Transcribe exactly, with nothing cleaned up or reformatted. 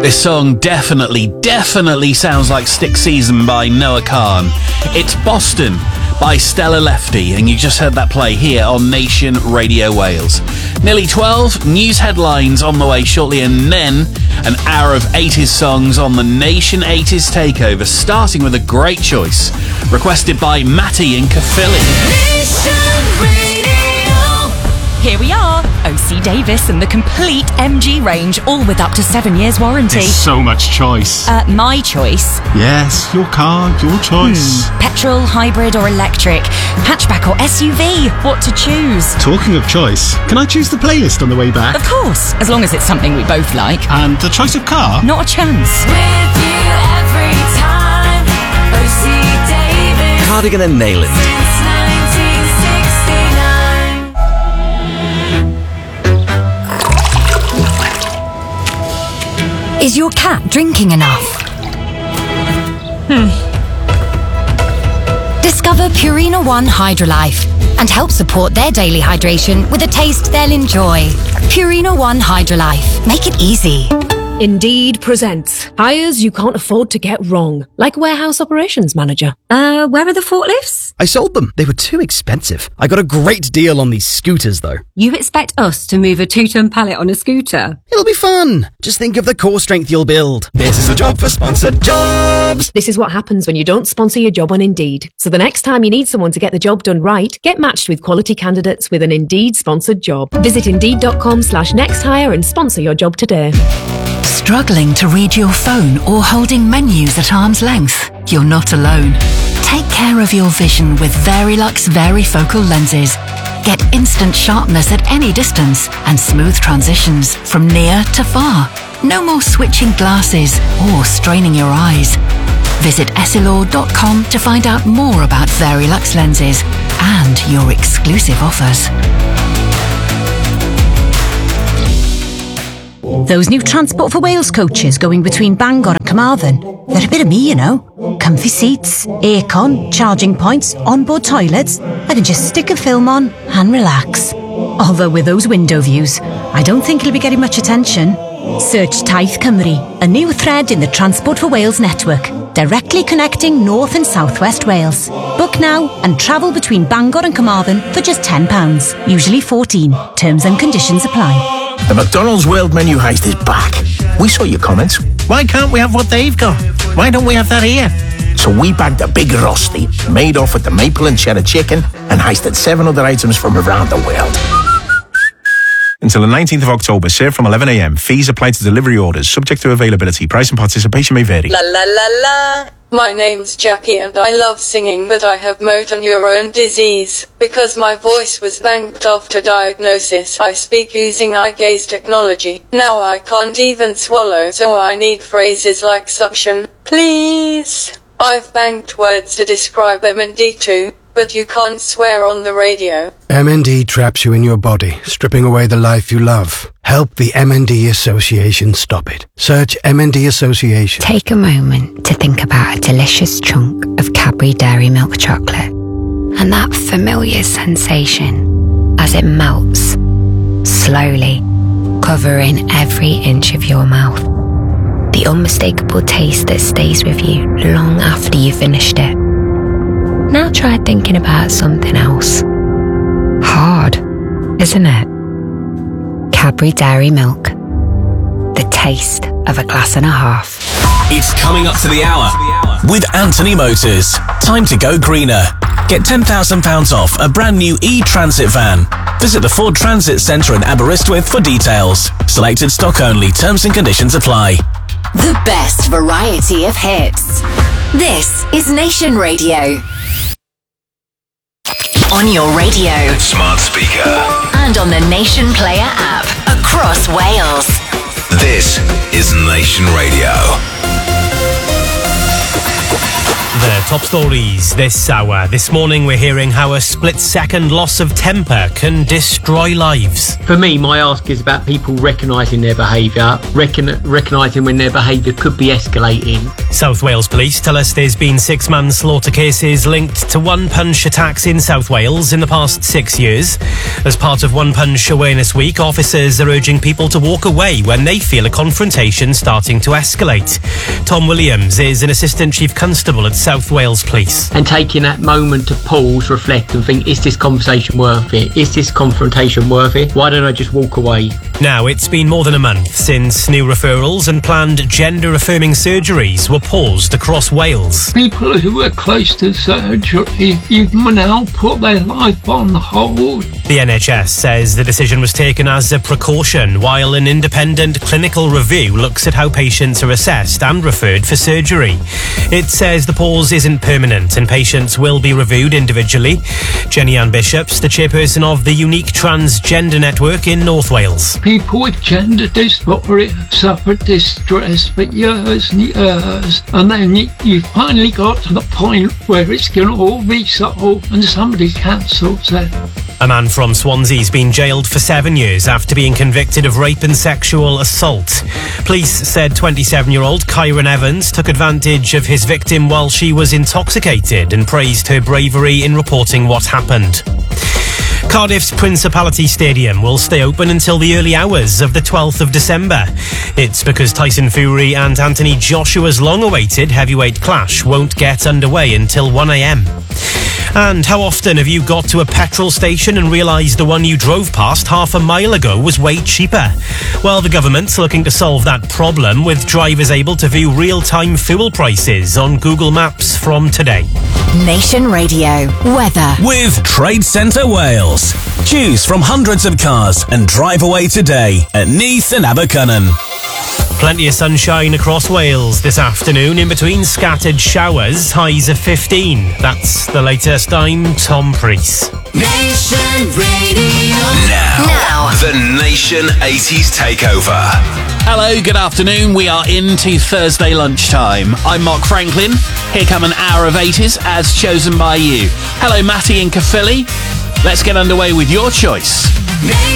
This song definitely, definitely sounds like Stick Season by Noah Kahan. It's Boston by Stella Lefty, and you just heard that play here on Nation Radio Wales. Nearly twelve news headlines on the way shortly, and then an hour of eighties songs on the Nation eighties Takeover, starting with a great choice requested by Matty in Caerphilly. Nation Radio. Here we are, O C Davis and the complete M G range, all with up to seven years warranty. There's so much choice. Uh, my choice. Yes, your car, your choice. Hmm. Petrol, hybrid or electric, hatchback or S U V, what to choose? Talking of choice, can I choose the playlist on the way back? Of course, as long as it's something we both like. And the choice of car? Not a chance. With you every time, O C Davis. Cardigan and Nayland. Since nineteen sixty-nine. Is your cat drinking enough? Hmm. Discover Purina One Hydrolife and help support their daily hydration with a taste they'll enjoy. Purina One Hydrolife. Make it easy. Indeed presents hires you can't afford to get wrong, like warehouse operations manager. Uh, where are the forklifts? I sold them. They were too expensive. I got a great deal on these scooters, though. You expect us to move a two-ton pallet on a scooter? It'll be fun. Just think of the core strength you'll build. This is a job for sponsored jobs. This is what happens when you don't sponsor your job on Indeed. So the next time you need someone to get the job done right, get matched with quality candidates with an Indeed sponsored job. Visit Indeed.com slash next hire and sponsor your job today. Struggling to read your phone or holding menus at arm's length? You're not alone. Take care of your vision with Verilux Varifocal lenses. Get instant sharpness at any distance and smooth transitions from near to far. No more switching glasses or straining your eyes. Visit Essilor dot com to find out more about Verilux lenses and your exclusive offers. Those new Transport for Wales coaches going between Bangor and Carmarthen. They're a bit of me, you know. Comfy seats, aircon, charging points, onboard toilets. I can just stick a film on and relax. Although with those window views, I don't think it'll be getting much attention. Search Taith Cymru, a new thread in the Transport for Wales network, directly connecting North and South West Wales. Book now and travel between Bangor and Carmarthen for just ten pounds, usually fourteen. Terms and conditions apply. The McDonald's World Menu Heist is back. We saw your comments. Why can't we have what they've got? Why don't we have that here? So we bagged a big rosti, made off with the maple and cheddar chicken, and heisted seven other items from around the world. Until the nineteenth of October, served from eleven a m. Fees apply to delivery orders, subject to availability. Price and participation may vary. La la la la. My name's Jackie and I love singing, but I have motor neurone disease. Because my voice was banked after diagnosis, I speak using eye gaze technology. Now I can't even swallow, so I need phrases like suction, please. I've banked words to describe M N D too, but you can't swear on the radio. M N D traps you in your body, stripping away the life you love. Help the M N D Association stop it. Search M N D Association. Take a moment to think about a delicious chunk of Cadbury Dairy Milk chocolate and that familiar sensation as it melts, slowly, covering every inch of your mouth. The unmistakable taste that stays with you long after you've finished it. Now try thinking about something else. Hard, isn't it? Cadbury Dairy Milk. The taste of a glass and a half. It's coming up to the hour with Anthony Motors. Time to go greener. Get ten thousand pounds off a brand new e-Transit van. Visit the Ford Transit Centre in Aberystwyth for details. Selected stock only. Terms and conditions apply. The best variety of hits. This is Nation Radio. On your radio, smart speaker, and on the Nation Player app across Wales. This is Nation Radio. The top stories this hour. This morning we're hearing how a split-second loss of temper can destroy lives. For me, my ask is about people recognising their behaviour, recon- recognising when their behaviour could be escalating. South Wales Police tell us there's been six manslaughter cases linked to one-punch attacks in South Wales in the past six years. As part of One Punch Awareness Week, officers are urging people to walk away when they feel a confrontation starting to escalate. Tom Williams is an Assistant Chief Constable at South Wales Police. And taking that moment to pause, reflect and think, is this conversation worth it? Is this confrontation worth it? Why don't I just walk away? Now, it's been more than a month since new referrals and planned gender-affirming surgeries were paused across Wales. People who were close to surgery even now put their life on hold. The N H S says the decision was taken as a precaution while an independent clinical review looks at how patients are assessed and referred for surgery. It says the pause isn't permanent and patients will be reviewed individually. Jenny Ann Bishops, the chairperson of the Unique Transgender Network in North Wales. People with gender dysphoria have suffered distress for years and years, and then you, you finally got to the point where it's going to all be solved and somebody cancels it. A man from Swansea's been jailed for seven years after being convicted of rape and sexual assault. Police said twenty-seven-year-old Kyron Evans took advantage of his victim while she was intoxicated and praised her bravery in reporting what happened. Cardiff's Principality Stadium will stay open until the early hours of the twelfth of December. It's because Tyson Fury and Anthony Joshua's long-awaited heavyweight clash won't get underway until one a.m. And how often have you got to a petrol station and realised the one you drove past half a mile ago was way cheaper? Well, the government's looking to solve that problem with drivers able to view real-time fuel prices on Google Maps from today. Nation Radio weather with Trade Centre Wales. Choose from hundreds of cars and drive away today at Neath and Abercynon. Plenty of sunshine across Wales this afternoon in between scattered showers, highs of fifteen. That's the latest. I'm Tom Preece. Nation Radio. Now, now, the Nation eighties Takeover. Hello, good afternoon. We are into Thursday lunchtime. I'm Mark Franklin. Here come an hour of eighties as chosen by you. Hello, Matty and Caerphilly. Let's get underway with your choice. Nation